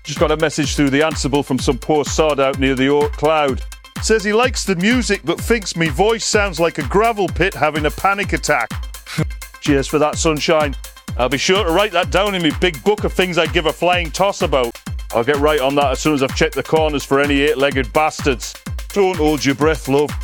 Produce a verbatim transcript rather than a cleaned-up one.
Just got a message through the Ansible from some poor sod out near the Oak Cloud. Says he likes the music but thinks me voice sounds like a gravel pit having a panic attack. Cheers for that, sunshine. I'll be sure to write that down in my big book of things I give a flying toss about. I'll get right on that as soon as I've checked the corners for any eight-legged bastards. Don't hold your breath, love.